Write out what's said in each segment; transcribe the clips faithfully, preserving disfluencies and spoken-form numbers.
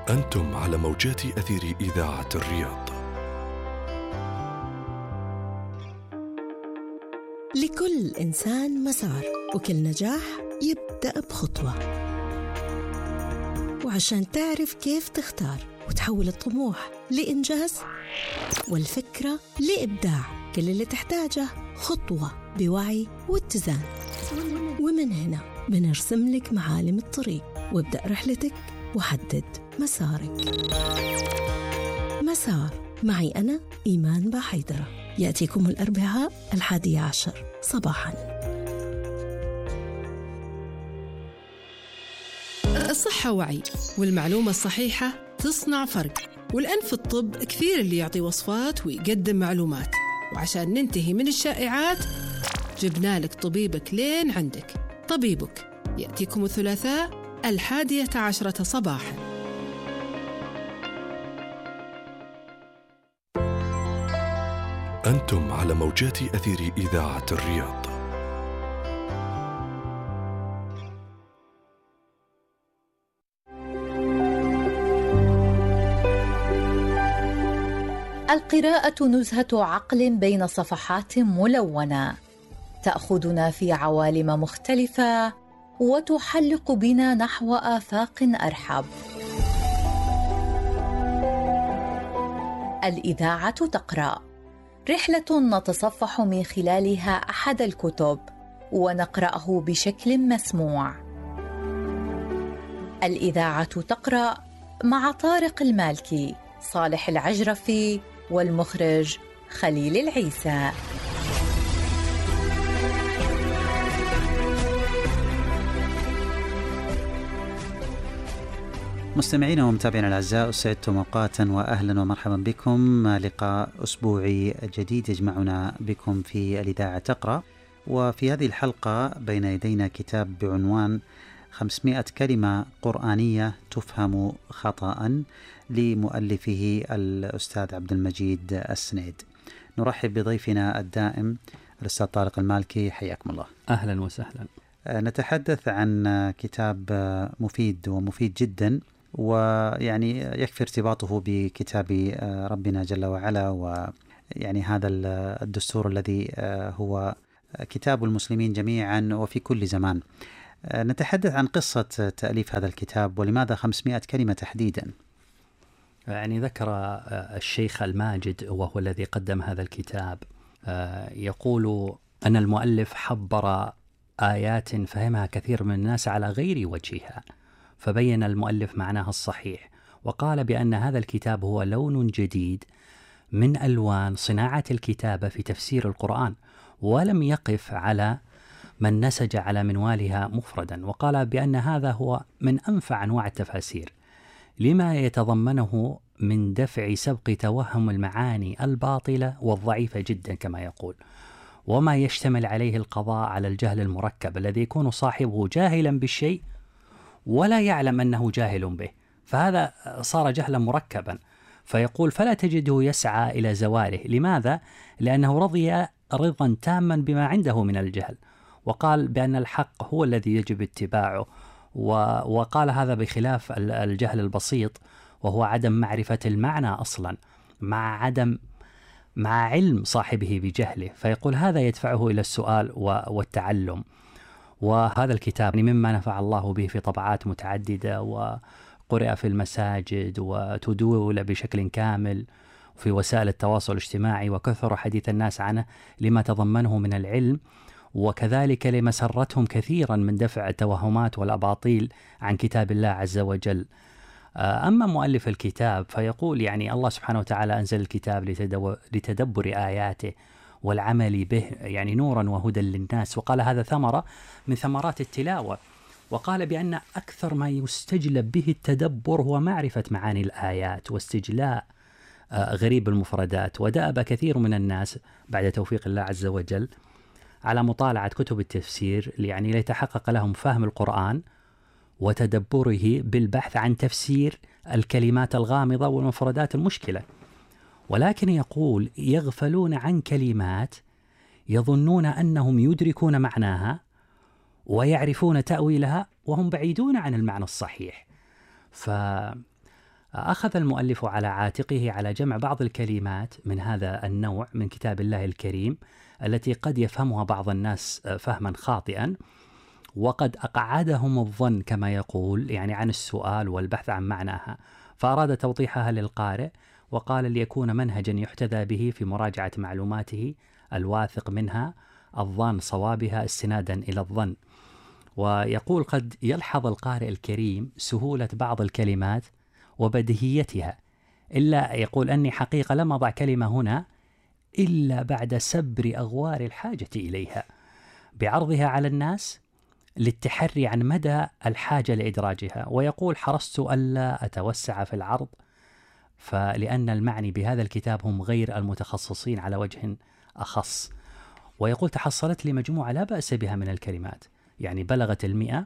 أنتم على موجات أثير إذاعة الرياض. لكل إنسان مسار، وكل نجاح يبدأ بخطوة. وعشان تعرف كيف تختار وتحول الطموح لإنجاز والفكرة لإبداع، كل اللي تحتاجه خطوة بوعي واتزان. ومن هنا بنرسم لك معالم الطريق، وابدأ رحلتك وحدد مسارك. مسار معي أنا إيمان باحيدرة، يأتيكم الأربعاء الحادي عشر صباحاً. الصحة وعي، والمعلومة الصحيحة تصنع فرق. والآن في الطب كثير اللي يعطي وصفات ويقدم معلومات، وعشان ننتهي من الشائعات جبنا لك طبيبك لين عندك. طبيبك يأتيكم الثلاثاء الحادية عشرة صباحاً. أنتم على موجات أثير إذاعة الرياض. القراءة نزهة عقل بين صفحات ملونة، تأخذنا في عوالم مختلفة وتحلق بنا نحو آفاق أرحب. الإذاعة تقرأ، رحلة نتصفح من خلالها أحد الكتب ونقرأه بشكل مسموع. الإذاعة تقرأ مع طارق المالكي، صالح العجرفي، والمخرج خليل العيسى. مستمعينا ومتابعينا الأعزاء، سعدتم أوقاتا وأهلا ومرحبا بكم. لقاء أسبوعي جديد يجمعنا بكم في الإذاعة تقرأ. وفي هذه الحلقة بين يدينا كتاب بعنوان خمسمائة كلمة قرآنية تفهم خطأ لمؤلفه الأستاذ عبد المجيد السنيد. نرحب بضيفنا الدائم الأستاذ طارق المالكي، حياكم الله. أهلا وسهلا. نتحدث عن كتاب مفيد ومفيد جدا، ويعني يكفي ارتباطه بكتاب ربنا جل وعلا، ويعني هذا الدستور الذي هو كتاب المسلمين جميعا وفي كل زمان. نتحدث عن قصة تأليف هذا الكتاب، ولماذا خمسمائة كلمة تحديدا؟ يعني ذكر الشيخ الماجد وهو الذي قدم هذا الكتاب، يقول أن المؤلف حبر آيات فهمها كثير من الناس على غير وجهها، فبين المؤلف معناها الصحيح، وقال بأن هذا الكتاب هو لون جديد من ألوان صناعة الكتابة في تفسير القرآن، ولم يقف على من نسج على منوالها مفردا، وقال بأن هذا هو من أنفع أنواع التفاسير لما يتضمنه من دفع سبق توهم المعاني الباطلة والضعيفة جدا كما يقول، وما يشتمل عليه القضاء على الجهل المركب الذي يكون صاحبه جاهلا بالشيء ولا يعلم أنه جاهل به، فهذا صار جهلا مركبا. فيقول فلا تجده يسعى إلى زواله. لماذا؟ لأنه رضي رضا تاما بما عنده من الجهل، وقال بأن الحق هو الذي يجب اتباعه، وقال هذا بخلاف الجهل البسيط وهو عدم معرفة المعنى أصلا مع عدم مع علم صاحبه بجهله، فيقول هذا يدفعه إلى السؤال والتعلم. وهذا الكتاب مما نفع الله به في طبعات متعددة، وقرأ في المساجد وتداول بشكل كامل في وسائل التواصل الاجتماعي، وكثر حديث الناس عنه لما تضمنه من العلم، وكذلك لما سرتهم كثيرا من دفع التوهمات والأباطيل عن كتاب الله عز وجل. أما مؤلف الكتاب فيقول يعني الله سبحانه وتعالى أنزل الكتاب لتدبر آياته والعمل به، يعني نورا وهدى للناس، وقال هذا ثمرة من ثمرات التلاوة، وقال بأن أكثر ما يستجلب به التدبر هو معرفة معاني الآيات واستجلاء غريب المفردات. ودأب كثير من الناس بعد توفيق الله عز وجل على مطالعة كتب التفسير يعني ليتحقق لهم فهم القرآن وتدبره بالبحث عن تفسير الكلمات الغامضة والمفردات المشكلة، ولكن يقول يغفلون عن كلمات يظنون أنهم يدركون معناها ويعرفون تأويلها وهم بعيدون عن المعنى الصحيح. ف أخذ المؤلف على عاتقه على جمع بعض الكلمات من هذا النوع من كتاب الله الكريم التي قد يفهمها بعض الناس فهما خاطئا، وقد أقعدهم الظن كما يقول، يعني عن السؤال والبحث عن معناها، فأراد توضيحها للقارئ، وقال ليكون منهجا يحتذى به في مراجعة معلوماته الواثق منها الظان صوابها استنادا إلى الظن. ويقول قد يلحظ القارئ الكريم سهولة بعض الكلمات وبديهيتها، إلا يقول أني حقيقة لم أضع كلمة هنا إلا بعد سبر أغوار الحاجة إليها بعرضها على الناس للتحري عن مدى الحاجة لإدراجها. ويقول حرصت ألا أتوسع في العرض، فلأن المعني بهذا الكتاب هم غير المتخصصين على وجه أخص. ويقول تحصلت لي مجموعة لا بأس بها من الكلمات، يعني بلغت المئة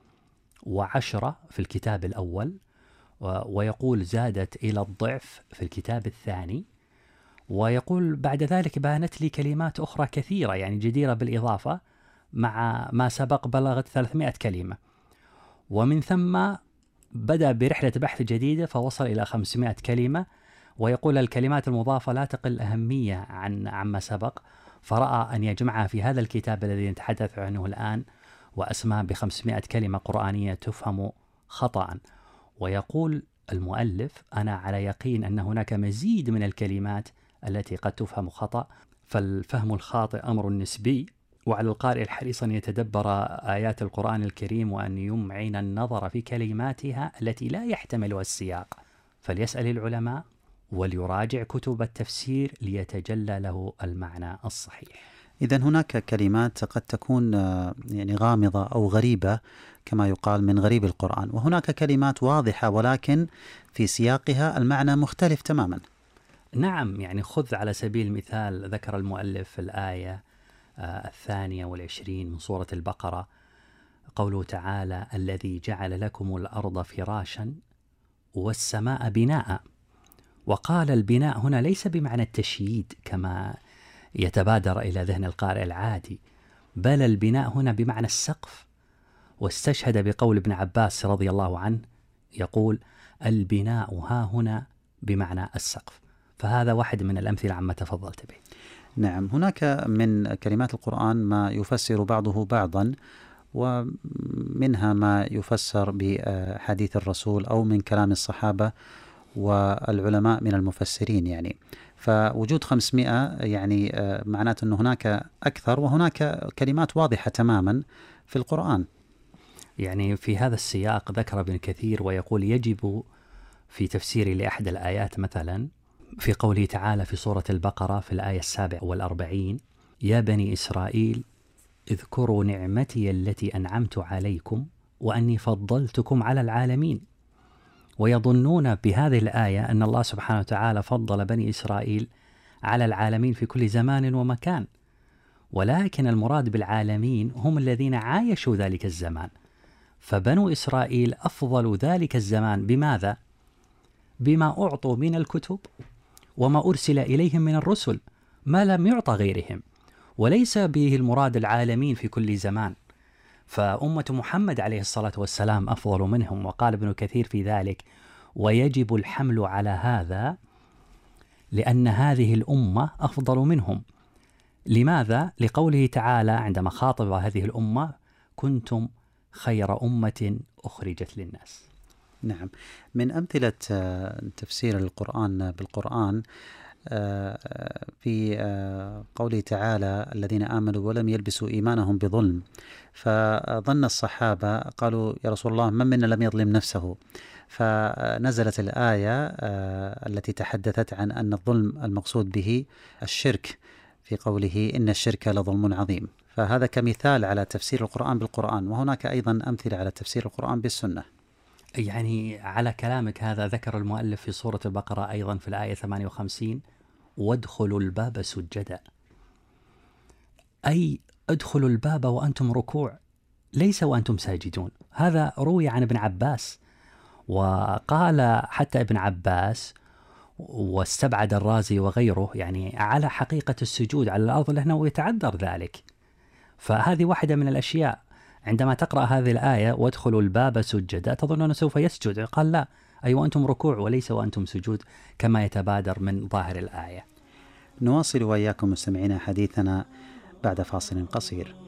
وعشرة في الكتاب الأول، ويقول زادت إلى الضعف في الكتاب الثاني. ويقول بعد ذلك بانت لي كلمات أخرى كثيرة يعني جديرة بالإضافة، مع ما سبق بلغت ثلاثمائة كلمة. ومن ثم بدأ برحلة بحث جديدة فوصل إلى خمسمائة كلمة. ويقول الكلمات المضافة لا تقل أهمية عن عما سبق، فرأى أن يجمعها في هذا الكتاب الذي نتحدث عنه الآن، وأسمى بخمسمائة كلمة قرآنية تفهم خطأ. ويقول المؤلف أنا على يقين أن هناك مزيد من الكلمات التي قد تفهم خطأ، فالفهم الخاطئ أمر نسبي، وعلى القارئ الحريص أن يتدبر آيات القرآن الكريم وأن يمعن النظر في كلماتها التي لا يحتملها السياق، فليسأل العلماء وليراجع كتب التفسير ليتجلى له المعنى الصحيح. إذن هناك كلمات قد تكون يعني غامضة أو غريبة كما يقال من غريب القرآن، وهناك كلمات واضحة ولكن في سياقها المعنى مختلف تماما. نعم، يعني خذ على سبيل المثال ذكر المؤلف في الآية آه الثانية والعشرين من سورة البقرة قوله تعالى الذي جعل لكم الأرض فراشا والسماء بناء. وقال البناء هنا ليس بمعنى التشييد كما يتبادر إلى ذهن القارئ العادي، بل البناء هنا بمعنى السقف. واستشهد بقول ابن عباس رضي الله عنه يقول البناء ها هنا بمعنى السقف. فهذا واحد من الأمثلة عما تفضلت به. نعم، هناك من كلمات القرآن ما يفسر بعضه بعضا، ومنها ما يفسر بحديث الرسول أو من كلام الصحابة والعلماء من المفسرين يعني. فوجود خمسمائة يعني معناته أن هناك أكثر، وهناك كلمات واضحة تماما في القرآن. يعني في هذا السياق ذكر ابن كثير ويقول يجب في تفسير لأحد الآيات مثلا في قوله تعالى في سورة البقرة في الآية السابعة والأربعين يا بني إسرائيل اذكروا نعمتي التي أنعمت عليكم وأني فضلتكم على العالمين. ويظنون بهذه الآية أن الله سبحانه وتعالى فضل بني إسرائيل على العالمين في كل زمان ومكان، ولكن المراد بالعالمين هم الذين عايشوا ذلك الزمان، فبنو إسرائيل أفضل ذلك الزمان بماذا؟ بما أعطوا من الكتب وما أرسل إليهم من الرسل ما لم يعطى غيرهم، وليس به المراد العالمين في كل زمان، فأمة محمد عليه الصلاة والسلام أفضل منهم. وقال ابن كثير في ذلك ويجب الحمل على هذا لأن هذه الأمة أفضل منهم. لماذا؟ لقوله تعالى عندما خاطب هذه الأمة كنتم خير أمة أخرجت للناس. نعم، من أمثلة تفسير القرآن بالقرآن في قوله تعالى الذين آمنوا ولم يلبسوا إيمانهم بظلم، فظن الصحابة قالوا يا رسول الله من منا لم يظلم نفسه، فنزلت الآية التي تحدثت عن أن الظلم المقصود به الشرك في قوله إن الشرك لظلم عظيم. فهذا كمثال على تفسير القرآن بالقرآن، وهناك أيضا أمثلة على تفسير القرآن بالسنة. يعني على كلامك هذا ذكر المؤلف في سورة البقرة أيضا في الآية ثمانية وخمسين وادخلوا الباب سجدا، أي ادخلوا الباب وأنتم ركوع ليس وأنتم ساجدون. هذا روي عن ابن عباس، وقال حتى ابن عباس واستبعد الرازي وغيره يعني على حقيقة السجود على الأرض لأنه يتعذر ذلك. فهذه واحدة من الأشياء عندما تقرأ هذه الآية وادخلوا الباب سجدا تظن أنه سوف يسجد، قال لا، أي أيوة وأنتم ركوع وليس وأنتم سجود كما يتبادر من ظاهر الآية. نواصل وإياكم مستمعينا حديثنا بعد فاصل قصير.